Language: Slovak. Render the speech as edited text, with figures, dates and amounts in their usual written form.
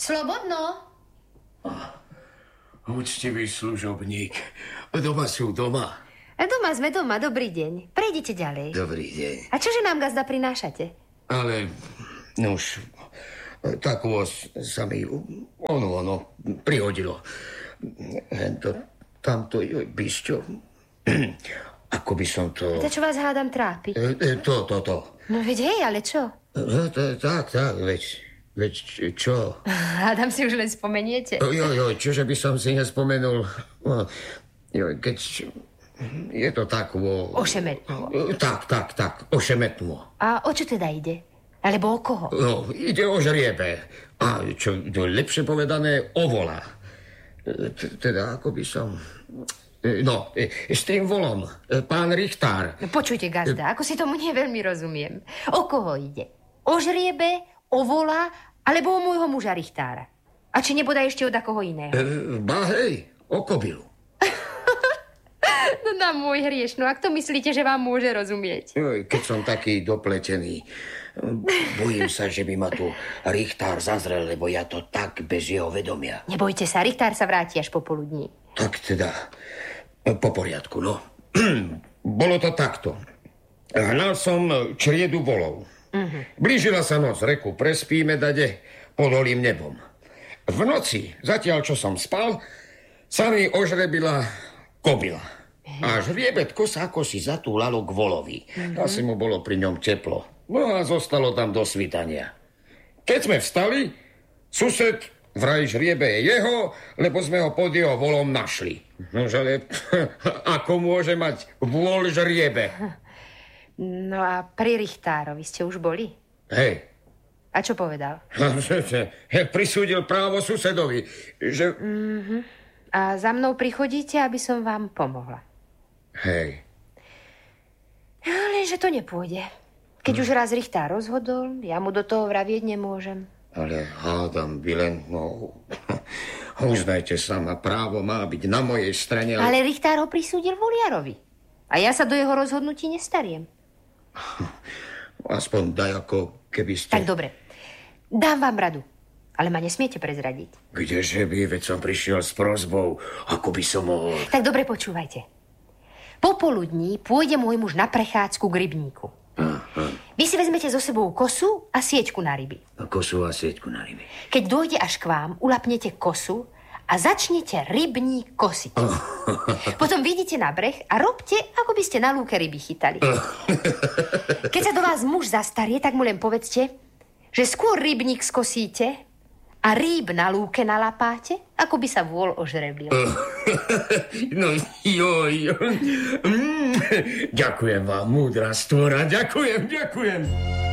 Slobodno. Úctivý služobník. Doma sú doma. Doma sme doma, dobrý deň. Prejdite ďalej. Dobrý deň. A čože nám gazda prinášate? Ale, no už, tak sa mi ono prihodilo. Tamto bisťo. Ako by som to... To, čo vás hádam trápi? To. No veď hej, ale čo? Tak, veď čo? Hádam si už len spomeniete. Čože by som si nespomenul? Keď... Je to tak Ošemetnú. Tak, ošemetnú. A o čo teda ide? Alebo o koho? No, ide o žriebe. A čo lepšie povedané, o vola. Teda, ako by som... No, s tým volom, pán Richtár. Počujte, gazda, ako si tomu neveľmi rozumiem. O koho ide? O žriebe, o vola, alebo o môjho muža Richtára? A či nebodaj ešte od akoho iného? Hej, o kobylu. No na môj hrieš, no ak to myslíte, že vám môže rozumieť? Keď som taký dopletený, bojím sa, že by ma tu Richtár zazrel, lebo ja to tak bez jeho vedomia. Nebojte sa, Richtár sa vráti až popoludní. Tak teda, po poriadku, no. Bolo to takto. Hnal som čriedu volov. Blížila sa noc, reku prespíme dade pod holým nebom. V noci, zatiaľ čo som spal, sa mi ožrebila kobila. A žriebetko sa ako si zatúlalo k volovi. Asi mu bolo pri ňom teplo. No a zostalo tam do svitania. Keď sme vstali, sused vraj žriebe je jeho, lebo sme ho pod jeho volom našli. Nože, ako môže mať vol žriebe? No a pri Richtárovi ste už boli? Hej. A čo povedal? Prisúdil právo susedovi, že... A za mnou prichodíte, aby som vám pomohla. Hej. Lenže to nepôjde. Keď už raz Richtár rozhodol, ja mu do toho vravieť nemôžem. Ale hádam, vy len, uznajte sama, právo má byť na mojej strane. Ale Richtár ho prisúdil voliarovi. A ja sa do jeho rozhodnutí nestariem. Aspoň daj, ako keby ste... Tak dobre. Dám vám radu. Ale ma nesmiete prezradiť. Kdeže by, veď som prišiel s prosbou, ako by som mohol... Tak dobre počúvajte. Popoludní pôjde môj muž na prechádzku k rybníku. Vy si vezmete so sebou kosu a sieťku na ryby. Kosu a sieťku na ryby. Keď dojde až k vám, ulapnete kosu a začnete rybník kosiť. Potom vyjdete na breh a robte, ako by ste na lúke ryby chytali. Keď sa do vás muž zastarie, tak mu len povedzte, že skôr rybník skosíte a rýb na lúke nalapáte, ako by sa vôl ožrebil. No joj. Ďakujem vám, múdra stvora, ďakujem.